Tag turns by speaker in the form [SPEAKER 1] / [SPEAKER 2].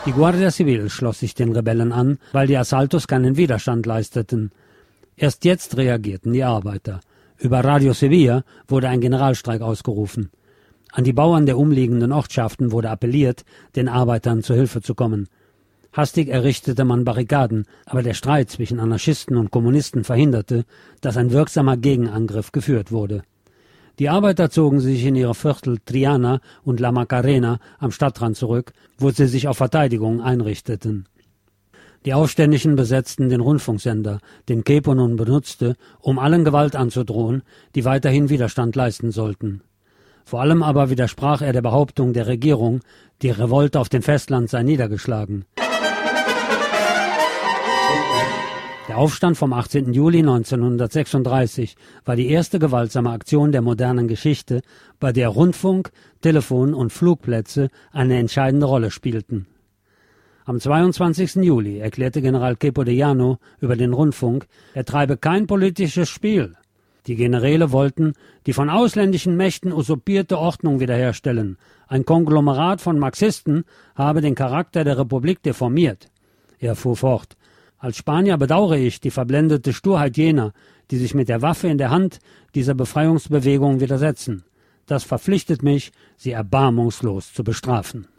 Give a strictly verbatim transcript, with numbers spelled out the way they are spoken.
[SPEAKER 1] Die Guardia Civil schloss sich den Rebellen an, weil die Asaltos keinen Widerstand leisteten. Erst jetzt reagierten die Arbeiter. Über Radio Sevilla wurde ein Generalstreik ausgerufen. An die Bauern der umliegenden Ortschaften wurde appelliert, den Arbeitern zu Hilfe zu kommen. Hastig errichtete man Barrikaden, aber der Streit zwischen Anarchisten und Kommunisten verhinderte, dass ein wirksamer Gegenangriff geführt wurde. Die Arbeiter zogen sich in ihre Viertel Triana und La Macarena am Stadtrand zurück, wo sie sich auf Verteidigung einrichteten. Die Aufständischen besetzten den Rundfunksender, den Quepo nun benutzte, um allen Gewalt anzudrohen, die weiterhin Widerstand leisten sollten. Vor allem aber widersprach er der Behauptung der Regierung, die Revolte auf dem Festland sei niedergeschlagen. Der Aufstand vom achtzehnten Juli neunzehnhundertsechsunddreißig war die erste gewaltsame Aktion der modernen Geschichte, bei der Rundfunk, Telefon und Flugplätze eine entscheidende Rolle spielten. Am zweiundzwanzigsten Juli erklärte General Quepo de Llano über den Rundfunk, er treibe kein politisches Spiel. Die Generäle wollten die von ausländischen Mächten usurpierte Ordnung wiederherstellen. Ein Konglomerat von Marxisten habe den Charakter der Republik deformiert. Er fuhr fort. Als Spanier bedauere ich die verblendete Sturheit jener, die sich mit der Waffe in der Hand dieser Befreiungsbewegung widersetzen. Das verpflichtet mich, sie erbarmungslos zu bestrafen.